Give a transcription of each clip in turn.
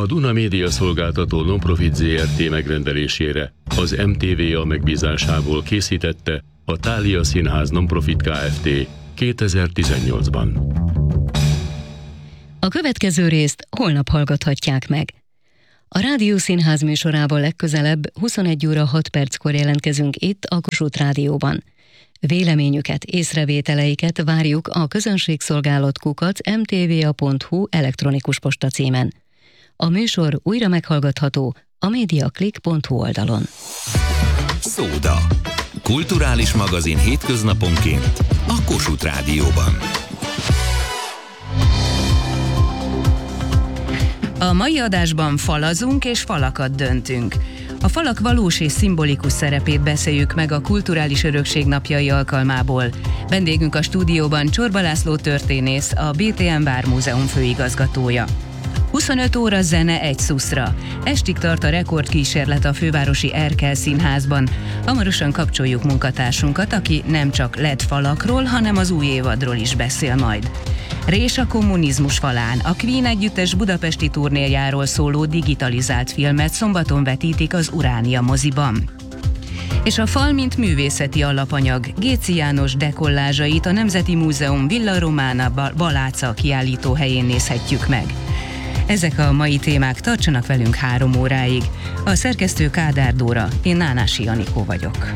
Duna Média Szolgáltató Nonprofit Zrt. Megrendelésére az MTVA megbízásából készítette a Thália Színház Nonprofit Kft. 2018-ban. A következő részt holnap hallgathatják meg. A Rádió Színház műsorával legközelebb 21 óra 6 perckor jelentkezünk itt a Kossuth Rádióban. Véleményüket, észrevételeiket várjuk a közönségszolgálat@mtva.hu elektronikus postacímen. A műsor újra meghallgatható a mediaclick.hu oldalon. Szóda. Kulturális magazin hétköznaponként a Kossuth Rádióban. A mai adásban falazunk és falakat döntünk. A falak valós és szimbolikus szerepét beszéljük meg a Kulturális Örökség napjai alkalmából. Vendégünk a stúdióban Csorba László történész, a BTM Vármúzeum főigazgatója. 25 óra zene egy szuszra. Estig tart a rekordkísérlet a fővárosi Erkel Színházban. Hamarosan kapcsoljuk munkatársunkat, aki nem csak LED falakról, hanem az új évadról is beszél majd. Rés a kommunizmus falán. A Queen együttes budapesti turnéjáról szóló digitalizált filmet szombaton vetítik az Uránia moziban. És a fal, mint művészeti alapanyag. Géczy János dekollázsait a Nemzeti Múzeum Villa Romana Baláca kiállítóhelyén nézhetjük meg. Ezek a mai témák, tartsanak velünk 3 óráig. A szerkesztő Kádár Dóra, én Nánási Anikó vagyok.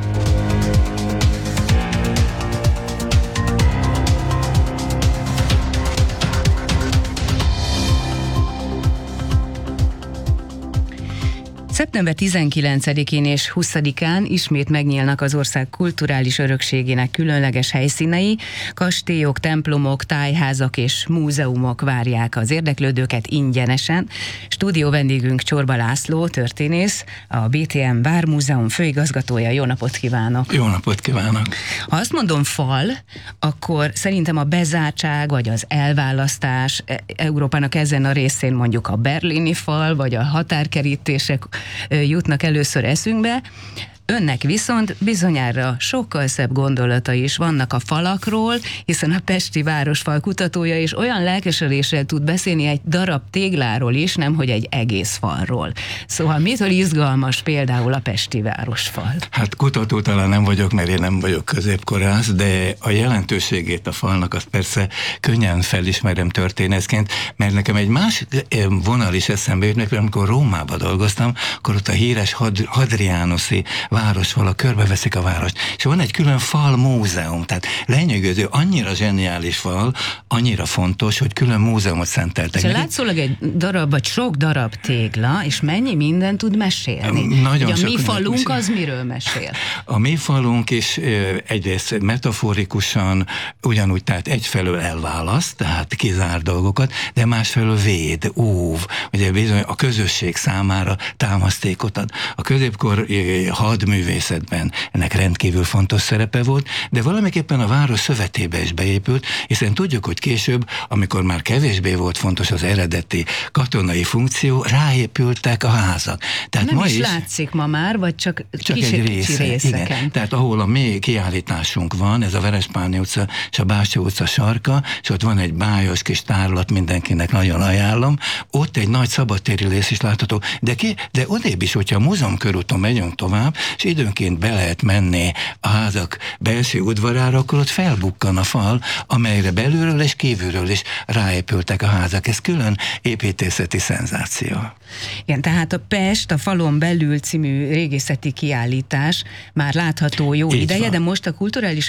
Szeptember 19-én és 20-án ismét megnyílnak az ország kulturális örökségének különleges helyszínei, kastélyok, templomok, tájházak és múzeumok várják az érdeklődőket ingyenesen. Stúdió vendégünk Csorba László, történész, a BTM Vármúzeum főigazgatója. Jó napot kívánok! Jó napot kívánok! Ha azt mondom fal, akkor szerintem a bezártság vagy az elválasztás Európának ezen a részén mondjuk a berlini fal vagy a határkerítések jutnak először eszünkbe. Önnek viszont bizonyára sokkal szebb gondolatai is vannak a falakról, hiszen a pesti városfal kutatója is olyan lelkesedéssel tud beszélni egy darab tégláról is, nemhogy egy egész falról. Szóval mitől izgalmas például a pesti városfal? Hát kutató talán nem vagyok, mert én nem vagyok középkorász, de a jelentőségét a falnak azt persze könnyen felismerem történészként, mert nekem egy másik vonal is eszembe jut, mert amikor Rómában dolgoztam, akkor ott a híres Hadrianuszi városfalak körbeveszik a várost. És van egy külön falmúzeum, tehát lenyűgöző, annyira zseniális fal, annyira fontos, hogy külön múzeumot szenteltek. És látszólag egy darab, vagy sok darab tégla, és mennyi minden tud mesélni. Nagyon a mi falunk az miről mesél? A mi falunk is egyrészt metaforikusan ugyanúgy, tehát egyfelől elválaszt, tehát kizár dolgokat, de másfelől véd, óv, ugye bizony a közösség számára támasztékot ad. A középkor hadművészetben ennek rendkívül fontos szerepe volt, de valamiképpen a város szövetébe is beépült, hiszen tudjuk, hogy később, amikor már kevésbé volt fontos az eredeti katonai funkció, ráépültek a házak. Tehát nem ma is látszik ma már, vagy csak egy része, részeken. Igen. Tehát ahol a mi kiállításunk van, ez a Verespáni utca és a Bástyó utca sarka, és ott van egy bájos kis tárlat, mindenkinek nagyon ajánlom, ott egy nagy szabadtéri rész is látható, de odébb is, hogyha a múzeum körúton megyünk tovább, és időnként be lehet menni a házak belső udvarára, akkor ott felbukkan a fal, amelyre belülről és kívülről is ráépültek a házak. Ez külön építészeti szenzáció. Igen, tehát a Pest, a falon belül című régészeti kiállítás már látható jó ideje, de most a kulturális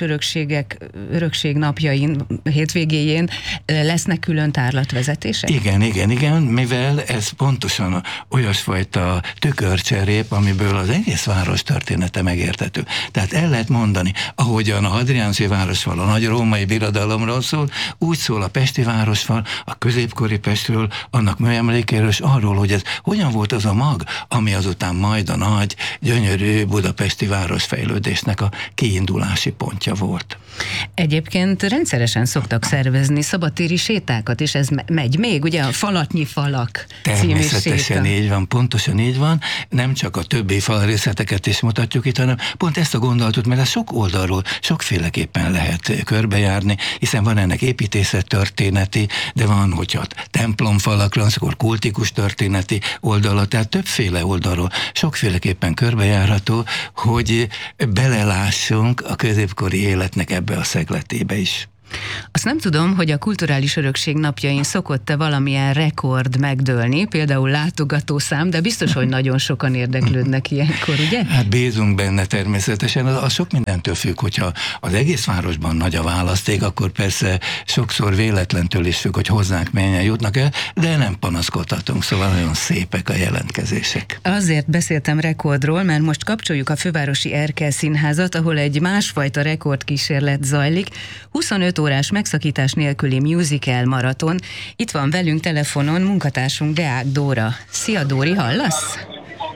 örökség napjain, hétvégéjén lesznek külön tárlatvezetések? Igen, mivel ez pontosan olyasfajta tükörcserép, amiből az egész város története megérthető. Tehát el lehet mondani, ahogyan a Hadrianuszi városfal a nagy római birodalomról szól, úgy szól a pesti városfal, a középkori Pestről, annak műemlékéről, és arról, hogy ez hogyan volt az a mag, ami azután majd a nagy, gyönyörű budapesti városfejlődésnek a kiindulási pontja volt. Egyébként rendszeresen szoktak szervezni szabadtéri sétákat, és ez megy még, ugye a Falatnyi falak című séta. Természetesen így van, pontosan így van. Nem csak a többi falrészleteket is mutatjuk itt, hanem pont ezt a gondolatot, mert ez sok oldalról sokféleképpen lehet körbejárni, hiszen van ennek építészettörténeti, de van, hogyha templomfalakra, akkor kultikus történeti oldala, tehát többféle oldalról sokféleképpen körbejárható, hogy belelássunk a középkori életnek ebbe a szegletébe is. Azt nem tudom, hogy a Kulturális Örökség napjain szokott-e valamilyen rekord megdőlni, például látogatószám, de biztos, hogy nagyon sokan érdeklődnek ilyenkor, ugye? Hát bízunk benne természetesen, az sok mindentől függ, hogyha az egész városban nagy a választék, akkor persze sokszor véletlentől is függ, hogy hozzánk mennyien jutnak el, de nem panaszkodhatunk, szóval nagyon szépek a jelentkezések. Azért beszéltem rekordról, mert most kapcsoljuk a fővárosi Erkel Színházat, ahol egy másfajta rekordkísérlet zajlik, 25 órás megszakítás nélküli musical maraton. Itt van velünk telefonon munkatársunk Deák Dóra. Szia Dóri, hallasz?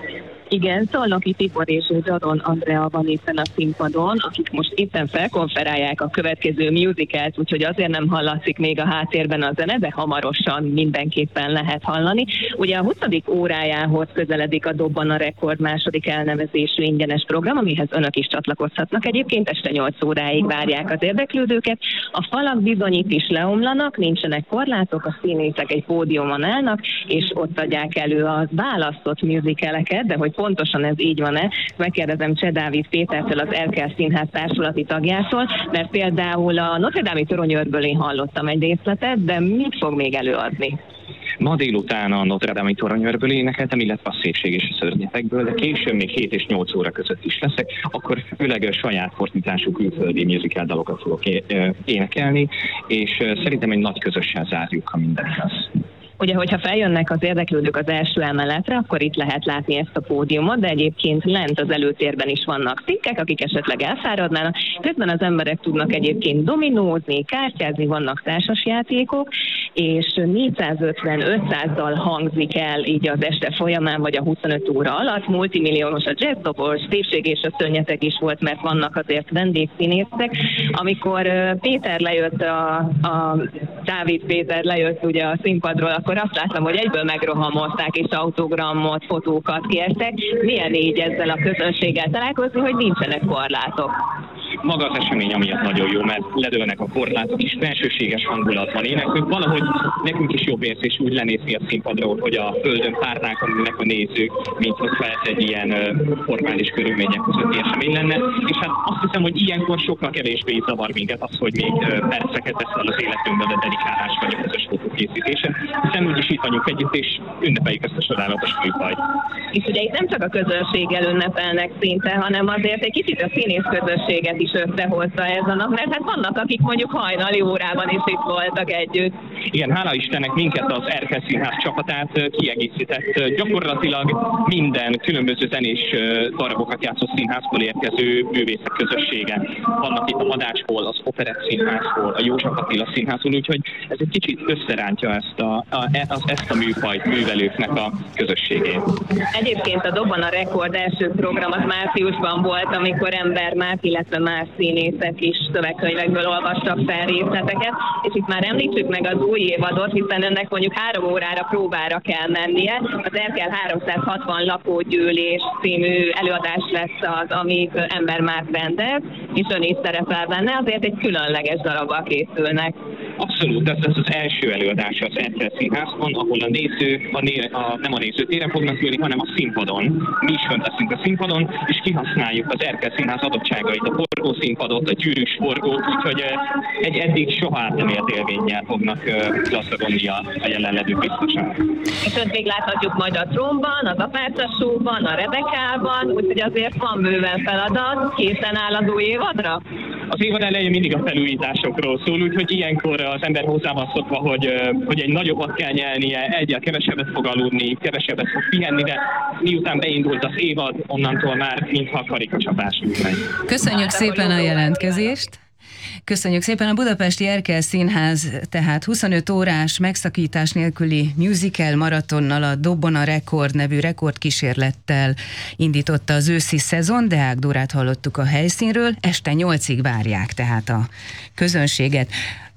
Igen, Szolnoki Tibor és Zsadon Andrea van éppen a színpadon, akik most éppen felkonferálják a következő musicalt, úgyhogy azért nem hallatszik még a háttérben a zene, de hamarosan mindenképpen lehet hallani. Ugye a 20. órájához közeledik a Dobban a Rekord második elnevezésű ingyenes program, amihez önök is csatlakozhatnak. Egyébként este 8 óráig várják az érdeklődőket. A falak bizony itt is leomlanak, nincsenek korlátok, a színészek egy pódiumon állnak, és ott adják elő a választott musicaleket, de hogy pontosan ez így van-e, megkérdezem Cseh Dávid Pétertől, az Erkel Színház társulati tagjától, mert például a Notre Dame-i toronyőrből én hallottam egy részletet, de mit fog még előadni? Ma délután a Notre Dame-i toronyőrből énekeltem, illetve a Szépség és a szörnyetekből, de később még 7 és 8 óra között is leszek, akkor főleg a saját fordítású külföldi musical dalokat fogok énekelni, és szerintem egy nagy közössel zárjuk, ha minden igaz. Ugye, hogyha feljönnek az érdeklődők az első emeletre, akkor itt lehet látni ezt a pódiumot, de egyébként lent az előtérben is vannak cikkek, akik esetleg elfáradnának. Közben az emberek tudnak egyébként dominózni, kártyázni, vannak társasjátékok, és 450-500 dal hangzik el így az este folyamán, vagy a 25 óra alatt. Multimilliómos a jazzdobos, Szépség és a szörnyetek is volt, mert vannak azért vendégszínészek. Amikor Péter lejött, a Dávid Péter lejött ugye a színpadról, akkor azt láttam, hogy egyből megrohamozták, és autogramot, fotókat kértek. Milyen így ezzel a közönséggel találkozni, hogy nincsenek korlátok? Maga az esemény amiatt nagyon jó, mert ledőlnek a korlátok is, bensőséges hangulat van énekünk. Valahogy nekünk is jobb érzés úgy lenézni a színpadról, hogy a földön párnák a nézők, mint hogyha ez egy ilyen formális körülmények közötti esemény lenne. És hát azt hiszem, hogy ilyenkor sokkal kevésbé zavar minket az, hogy még perceket veszel az életünkben a dedikálás vagy a közös fotókészítésen, hiszen úgyis itt vagyunk együtt, és ünnepeljük ezt a csodálatos műfajt. És ugye itt nem csak a közönséggel ünnepelnek szinte, hanem azért egy kicsit a színész közösséget is összehozza ez a nap, mert hát vannak, akik mondjuk hajnali órában is itt voltak együtt. Igen, hála Istennek minket az Erkel Színház csapatát kiegészített. Gyakorlatilag minden különböző zenés darabokat játszó színházból érkező művészek közössége. Vannak itt a Madácsból, az Operett Színházból, a József Attila Színházból, úgyhogy ez egy kicsit összerántja ezt a műfajt művelőknek a közösségét. Egyébként a Dobban a Rekord első program az márciusban volt, amikor Ember Márk, illetve más színészek is szövegkönyvekből olvastak fel részleteket, és itt már említsük meg az új évadot, hiszen önnek mondjuk 3 órára próbára kell mennie. Az Erkel 360 lakógyűlés című előadás lesz az, amit Ember Márk rendez, és ön is szerepel benne, azért egy különleges darabbal készülnek. Abszolút, ez az első előadása az Erkel Színházban, ahol a néző, nem a nézőtéren fognak ülni, hanem a színpadon. Mi is fönt leszünk a színpadon, és kihasználjuk az Erkel Színház adottságait, a forgószínpadot, a gyűrűs forgót, úgyhogy egy eddig soha nem élt élménnyel fognak gazdagodni a jelenledők biztosan. És önt még láthatjuk majd a Trónban, az Apáca Show-ban, a Rebekában, úgyhogy azért van bőven feladat, készen áll az új évadra? Az évad elején mindig a felújításokról szól, úgyhogy ilyenkor az ember hozzá van szokva, hogy egy nagyobbat kell nyelnie, egyel kevesebbet fog aludni, kevesebbet fog pihenni, de miután beindult az évad, onnantól már mintha karikacsapás megy. Köszönjük szépen a jelentkezést! Köszönjük szépen! A Budapesti Erkel Színház tehát 25 órás megszakítás nélküli musical maratonnal, a Dobban a Rekord nevű rekordkísérlettel indította az őszi szezon. Deák Dórát hallottuk a helyszínről, este 8-ig várják tehát a közönséget.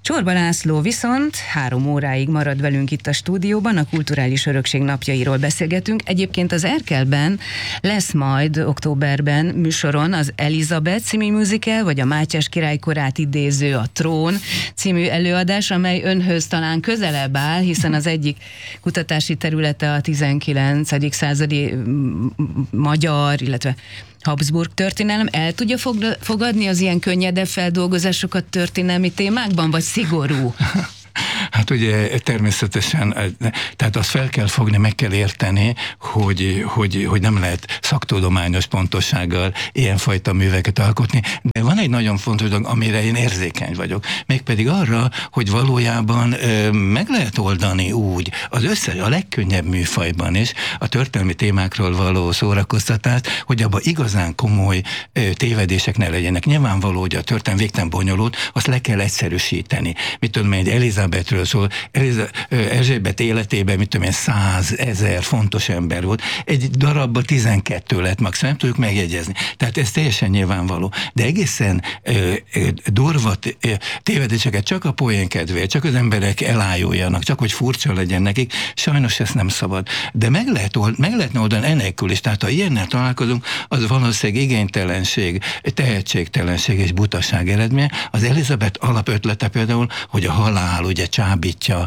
Csorba László viszont 3 óráig marad velünk itt a stúdióban, a Kulturális Örökség napjairól beszélgetünk. Egyébként az Erkelben lesz majd októberben műsoron az Elizabeth című musical, vagy a Mátyás király korát idéző a Trón című előadás, amely önhöz talán közelebb áll, hiszen az egyik kutatási területe a 19. századi magyar, illetve Habsburg történelem. El tudja fogadni az ilyen könnyedebb feldolgozásokat történelmi témákban, vagy szigorú? Hát ugye természetesen, tehát azt fel kell fogni, meg kell érteni, hogy nem lehet szaktudományos pontossággal ilyenfajta műveket alkotni, de van egy nagyon fontos dolog, amire én érzékeny vagyok, mégpedig arra, hogy valójában meg lehet oldani úgy a legkönnyebb műfajban is a történelmi témákról való szórakoztatást, hogy abban igazán komoly tévedések ne legyenek. Nyilvánvaló, hogy a történelem végtelen bonyolult, azt le kell egyszerűsíteni. Mit tudom én, Elizabethről szól, Erzsébet életében, mit tudom én, 100 000 fontos ember volt. Egy darabban 12 lett maximum, nem tudjuk megjegyezni. Tehát ez teljesen nyilvánvaló. De egészen durva tévedéseket csak a poén kedvéért, csak az emberek elájuljanak, csak hogy furcsa legyen nekik, sajnos ezt nem szabad. De meg lehetne oldani enélkül is. Tehát ha ilyennel találkozunk, az valószínűleg igénytelenség, tehetségtelenség és butaság eredménye. Az Elizabeth alapötlete például, hogy a halál ugye csábítja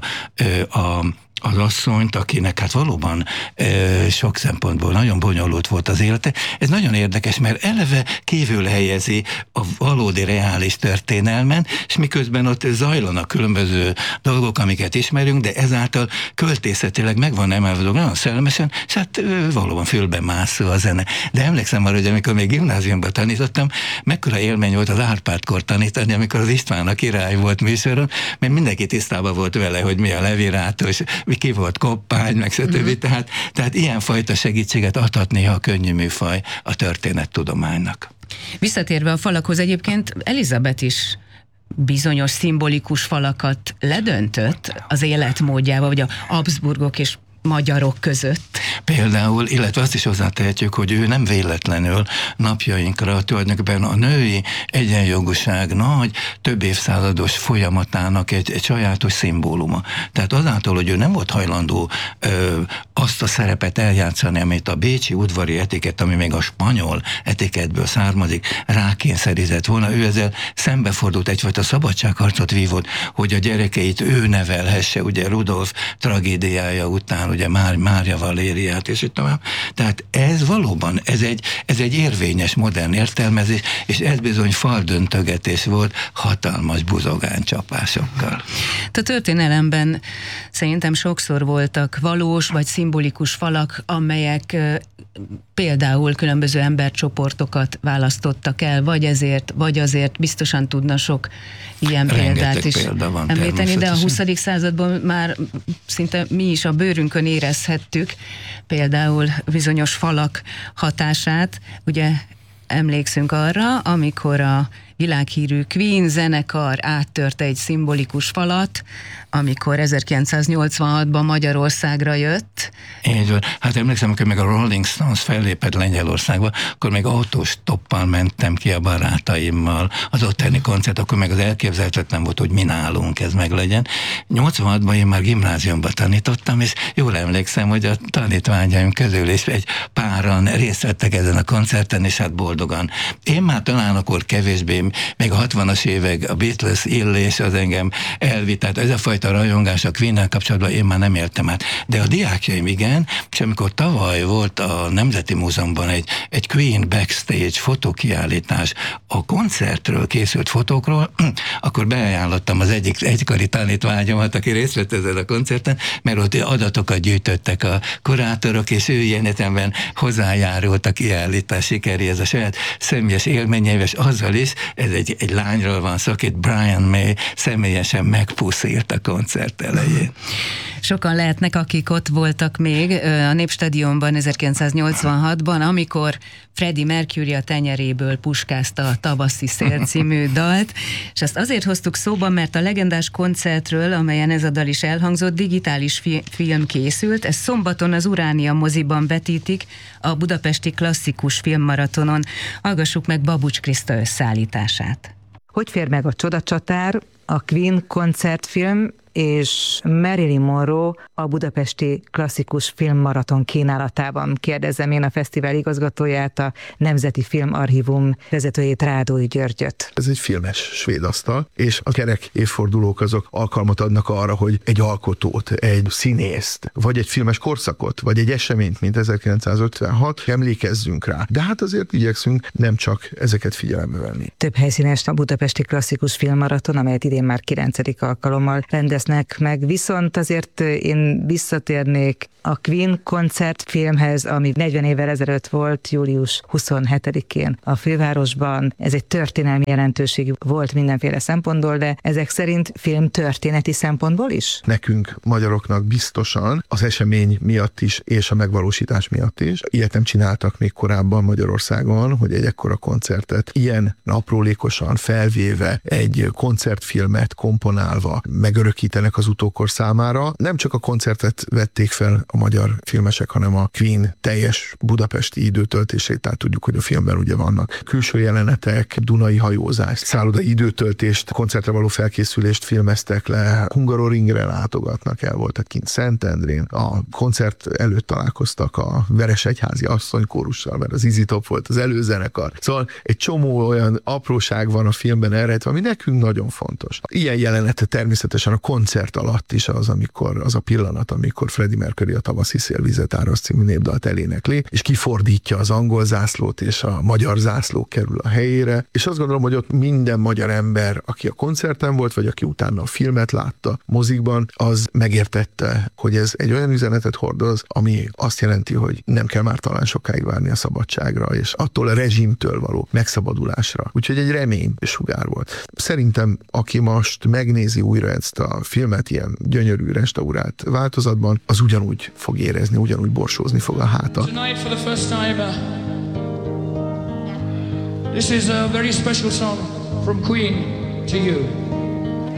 az asszonyt, akinek hát valóban sok szempontból nagyon bonyolult volt az élete. Ez nagyon érdekes, mert eleve kívül helyezi a valódi reális történelmen, és miközben ott zajlanak különböző dolgok, amiket ismerünk, de ezáltal költészetileg meg van emelve dolog, nagyon szellemesen, és hát valóban fülben mászó a zene. De emlékszem arra, hogy amikor még gimnáziumban tanítottam, mekkora élmény volt az Árpád-kor tanítani, amikor az István a király volt műsoron, mert mindenki tisztában volt vele, hogy mi a levirátus, ki volt koppány, meg stb. Tehát ilyenfajta segítséget adhat néha a könnyű műfaj a történettudománynak. Visszatérve a falakhoz, egyébként Elizabeth is bizonyos szimbolikus falakat ledöntött az életmódjával, vagy a Habsburgok és magyarok között. Például, illetve azt is hozzátehetjük, hogy ő nem véletlenül napjainkra tulajdonképpen a női egyenjogúság nagy, több évszázados folyamatának egy sajátos szimbóluma. Tehát azáltal, hogy ő nem volt hajlandó azt a szerepet eljátszani, amit a bécsi udvari etikett, ami még a spanyol etikettből származik, rákényszerített volna, ő ezzel szembefordult, egyfajta szabadságharcot vívott, hogy a gyerekeit ő nevelhesse, ugye Rudolf tragédiája után, ugye Mária Valériát, és itt tovább. Tehát ez valóban, ez egy érvényes modern értelmezés, és ez bizony faldöntögetés volt hatalmas buzogánycsapásokkal. A történelemben szerintem sokszor voltak valós vagy szimbolikus falak, amelyek például különböző embercsoportokat választottak el, vagy ezért, vagy azért, biztosan tudna sok ilyen példát is említeni, de a 20. században már szinte mi is a bőrünkön érezhettük például bizonyos falak hatását. Ugye emlékszünk arra, amikor a világhírű Queen zenekar áttörte egy szimbolikus falat, amikor 1986-ban Magyarországra jött. Így van. Hát emlékszem, amikor meg a Rolling Stones fellépett Lengyelországba, akkor még autós toppal mentem ki a barátaimmal az ottani koncert, akkor meg az elképzelhetetlen volt, hogy mi nálunk ez meg legyen. 86-ban én már gimnáziumban tanítottam, és jól emlékszem, hogy a tanítványaim közül is egy páran részt vettek ezen a koncerten, és hát boldogan. Én már talán akkor kevésbé, még a 60-as évek a Beatles illés az engem elvitt, tehát ez a fajta rajongás a Queen-nel kapcsolatban én már nem éltem át. De a diákjaim igen, és amikor tavaly volt a Nemzeti Múzeumban egy Queen backstage fotókiállítás a koncertről készült fotókról, akkor beajánlottam az egyik egykori tanítványomat, aki részt vett ezen a koncerten, mert ott adatokat gyűjtöttek a kurátorok, és ő ilyen értelemben hozzájárult a kiállítás sikeréhez a saját személyes élményeivel, és azzal is, ez egy lányról van szó, akit Brian May személyesen megpuszírt a koncert elején. Sokan lehetnek, akik ott voltak még a Népstadionban 1986-ban, amikor Freddie Mercury a tenyeréből puskázta a Tavaszi szél című dalt, és ezt azért hoztuk szóba, mert a legendás koncertről, amelyen ez a dal is elhangzott, digitális film készült, ez szombaton az Uránia moziban vetítik a budapesti klasszikus filmmaratonon. Hallgassuk meg Babucs Kriszta összeállítását. Hogy fér meg a Csodacsatár A Queen koncertfilm és Marilyn Monroe a budapesti klasszikus filmmaraton kínálatában. Kérdezem én a fesztivál igazgatóját, a Nemzeti Filmarchívum vezetőjét, Rádói Györgyöt. Ez egy filmes svéd asztal, és a kerek évfordulók azok alkalmat adnak arra, hogy egy alkotót, egy színészt, vagy egy filmes korszakot, vagy egy eseményt, mint 1956, emlékezzünk rá. De hát azért igyekszünk nem csak ezeket figyelembe venni. Több helyszínes a budapesti klasszikus filmmaraton, amelyet idén már 9. alkalommal rendeznek meg, viszont azért én visszatérnék a Queen koncertfilmhez, ami 40 évvel ezelőtt volt, július 27-én a fővárosban. Ez egy történelmi jelentőségű volt mindenféle szempontból, de ezek szerint filmtörténeti szempontból is? Nekünk, magyaroknak biztosan az esemény miatt is, és a megvalósítás miatt is. Ilyet nem csináltak még korábban Magyarországon, hogy egy ekkora koncertet ilyen aprólékosan felvéve, egy koncertfilmet komponálva megörökítenek az utókor számára. Nem csak a koncertet vették fel a magyar filmesek, hanem a Queen teljes budapesti időtöltését, tehát tudjuk, hogy a filmben ugye vannak külső jelenetek, dunai hajózás, szállodai időtöltést, koncertre való felkészülést filmeztek le, Hungaroringre látogatnak el, voltak kint Szentendrén, a koncert előtt találkoztak a Veresegyházi asszonykórussal, mert az Easy Top volt az előzenekar. Szóval egy csomó olyan apróság van a filmben elrejtve, ami nekünk nagyon fontos. Ilyen jelenete természetesen a koncert alatt is az a pillanat, amikor Freddie Mercury a Tavaszi szélvizet árasz című népdalt elénekli, és kifordítja az angol zászlót, és a magyar zászló kerül a helyére, és azt gondolom, hogy ott minden magyar ember, aki a koncerten volt, vagy aki utána a filmet látta mozikban, az megértette, hogy ez egy olyan üzenetet hordoz, ami azt jelenti, hogy nem kell már talán sokáig várni a szabadságra, és attól a rezsimtől való megszabadulásra. Úgyhogy egy remény sugár volt. Szerintem, aki most megnézi újra ezt a filmet ilyen gyönyörű restaurált változatban, az ugyanúgy fog érezni, ugyanúgy borsózni fog a háta. Tonight for the first time, this is a very special song from Queen to you.